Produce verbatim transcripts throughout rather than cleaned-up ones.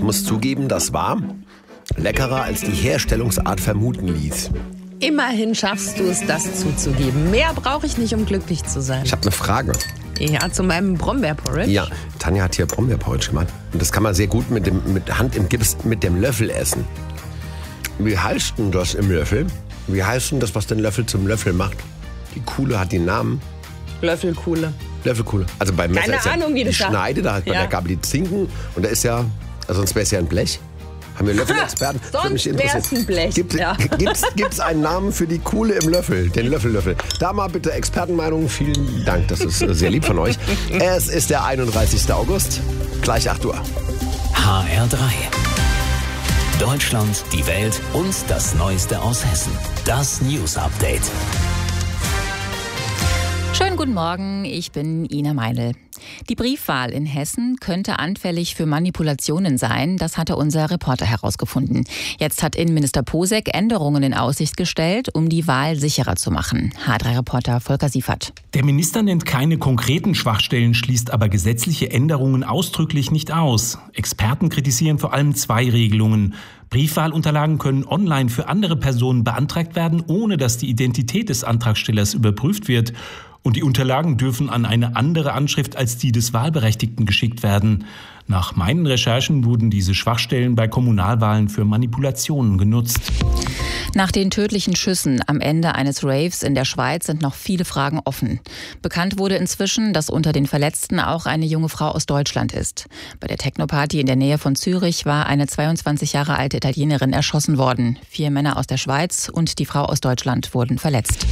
muss zugeben, das war leckerer, als die Herstellungsart vermuten ließ. Immerhin schaffst du es, das zuzugeben. Mehr brauche ich nicht, um glücklich zu sein. Ich habe eine Frage. Ja, zu meinem Brombeerporridge? Ja, Tanja hat hier Brombeerporridge gemacht. Und das kann man sehr gut mit, dem, mit Hand im Gips mit dem Löffel essen. Wie heißt denn das im Löffel? Wie heißt denn das, was den Löffel zum Löffel macht? Die Kuhle hat den Namen. Löffelkuhle. Löffelkuhle. Also beim Messer Keine ist ja Ahnung, wie die das sagt. Schneide, da hat bei Ja. der Gabel die Zinken. Und da ist ja, also sonst wäre es ja ein Blech. Haben wir Löffelexperten? Das würde mich Sonst wär's interessieren. ein Blech, Gibt ja. es einen Namen für die Kuhle im Löffel? Den Löffellöffel. Da mal bitte Expertenmeinung. Vielen Dank, das ist sehr lieb von euch. Es ist der einunddreißigster August, gleich acht Uhr. H R drei. Deutschland, die Welt und das Neueste aus Hessen. Das News Update. Schönen guten Morgen, ich bin Ina Meinl. Die Briefwahl in Hessen könnte anfällig für Manipulationen sein, das hatte unser Reporter herausgefunden. Jetzt hat Innenminister Posek Änderungen in Aussicht gestellt, um die Wahl sicherer zu machen. H drei Reporter Volker Siefert. Der Minister nennt keine konkreten Schwachstellen, schließt aber gesetzliche Änderungen ausdrücklich nicht aus. Experten kritisieren vor allem zwei Regelungen. Briefwahlunterlagen können online für andere Personen beantragt werden, ohne dass die Identität des Antragstellers überprüft wird. Und die Unterlagen dürfen an eine andere Anschrift als die des Wahlberechtigten geschickt werden. Nach meinen Recherchen wurden diese Schwachstellen bei Kommunalwahlen für Manipulationen genutzt. Nach den tödlichen Schüssen am Ende eines Raves in der Schweiz sind noch viele Fragen offen. Bekannt wurde inzwischen, dass unter den Verletzten auch eine junge Frau aus Deutschland ist. Bei der Techno-Party in der Nähe von Zürich war eine zweiundzwanzig Jahre alte Italienerin erschossen worden. Vier Männer aus der Schweiz und die Frau aus Deutschland wurden verletzt.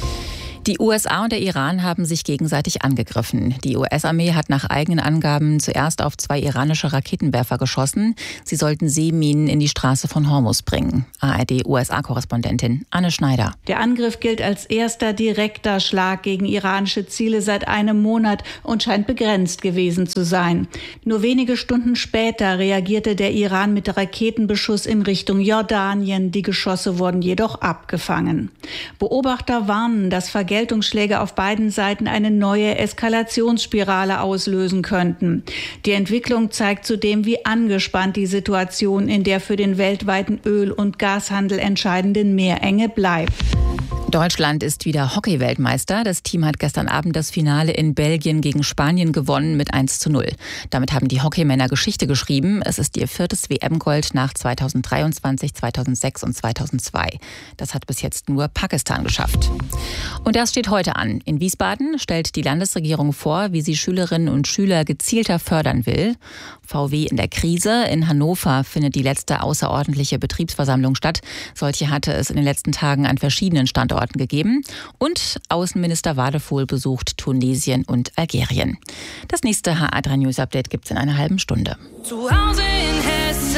Die U S A und der Iran haben sich gegenseitig angegriffen. Die U S-Armee hat nach eigenen Angaben zuerst auf zwei iranische Raketenwerfer geschossen. Sie sollten Seeminen in die Straße von Hormuz bringen. A R D-U S A-Korrespondentin Anne Schneider. Der Angriff gilt als erster direkter Schlag gegen iranische Ziele seit einem Monat und scheint begrenzt gewesen zu sein. Nur wenige Stunden später reagierte der Iran mit Raketenbeschuss in Richtung Jordanien. Die Geschosse wurden jedoch abgefangen. Beobachter warnen, dass Vergeltungsschläge auf beiden Seiten eine neue Eskalationsspirale auslösen könnten. Die Entwicklung zeigt zudem, wie angespannt die Situation in der für den weltweiten Öl- und Gashandel entscheidenden Meerenge bleibt. Deutschland ist wieder Hockey-Weltmeister. Das Team hat gestern Abend das Finale in Belgien gegen Spanien gewonnen mit eins zu null. Damit haben die Hockeymänner Geschichte geschrieben. Es ist ihr viertes W M-Gold nach zweitausenddreiundzwanzig, zweitausendsechs und zweitausendzwei. Das hat bis jetzt nur Pakistan geschafft. Und das steht heute an. In Wiesbaden stellt die Landesregierung vor, wie sie Schülerinnen und Schüler gezielter fördern will. V W in der Krise. In Hannover findet die letzte außerordentliche Betriebsversammlung statt. Solche hatte es in den letzten Tagen an verschiedenen Standorten gegeben. Und Außenminister Wadephol besucht Tunesien und Algerien. Das nächste H R drei News Update gibt es in einer halben Stunde. Zu Hause in Hessen.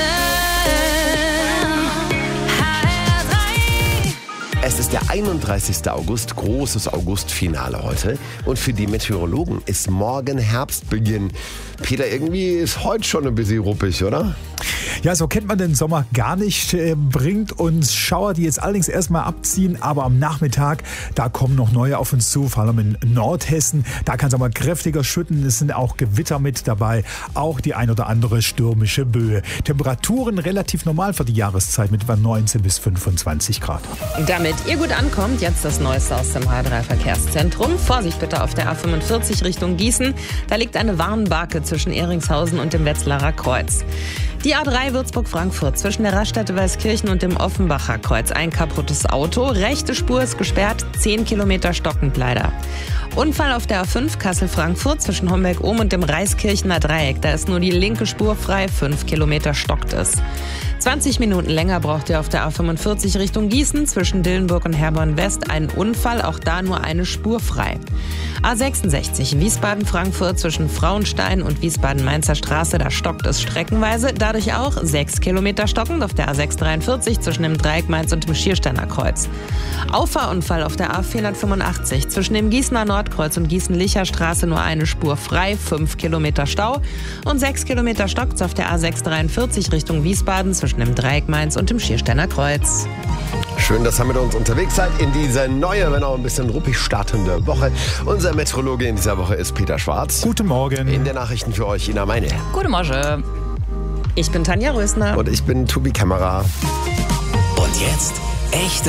Es ist der einunddreißigster August, großes Augustfinale heute. Und für die Meteorologen ist morgen Herbstbeginn. Peter, irgendwie ist heute schon ein bisschen ruppig, oder? Ja, so kennt man den Sommer gar nicht. Äh, bringt uns Schauer, die jetzt allerdings erstmal abziehen. Aber am Nachmittag, da kommen noch neue auf uns zu, vor allem in Nordhessen. Da kann es aber kräftiger schütten. Es sind auch Gewitter mit dabei. Auch die ein oder andere stürmische Böe. Temperaturen relativ normal für die Jahreszeit mit etwa neunzehn bis fünfundzwanzig Grad. Damit ihr gut ankommt, jetzt das Neueste aus dem H drei Verkehrszentrum. Vorsicht bitte auf der A fünfundvierzig Richtung Gießen. Da liegt eine Warnbarke zwischen Eringshausen und dem Wetzlarer Kreuz. Die A drei Würzburg-Frankfurt zwischen der Raststätte Weißkirchen und dem Offenbacher Kreuz. Ein kaputtes Auto. Rechte Spur ist gesperrt. zehn Kilometer stockend leider. Unfall auf der A fünf Kassel-Frankfurt zwischen Homberg-Ohm und dem Reiskirchener Dreieck. Da ist nur die linke Spur frei. fünf Kilometer stockt es. zwanzig Minuten länger braucht ihr auf der A fünfundvierzig Richtung Gießen zwischen Dillenburg und Herborn West. Ein Unfall, auch da nur eine Spur frei. A sechsundsechzig Wiesbaden-Frankfurt zwischen Frauenstein und Wiesbaden-Mainzer Straße. Da stockt es streckenweise. Dadurch auch sechs Kilometer stockend auf der A sechshundertdreiundvierzig zwischen dem Dreieck Mainz und dem Schiersteiner Kreuz. Auffahrunfall auf der A vierhundertfünfundachtzig zwischen dem Gießener Nordkreuz und Gießen-Licher Straße. Nur eine Spur frei. fünf Kilometer Stau. Und sechs Kilometer stockt auf der A sechshundertdreiundvierzig Richtung Wiesbaden zwischen dem Dreieck Mainz und dem Schiersteiner Kreuz. Schön, dass ihr mit uns unterwegs seid in diese neue, wenn auch ein bisschen ruppig startende Woche. Unser Meteorologe in dieser Woche ist Peter Schwarz. Guten Morgen. In den Nachrichten für euch Ina Meinl. Guten Morgen. Ich bin Tanja Rösner. Und ich bin Tobi Kämmerer. Und jetzt echt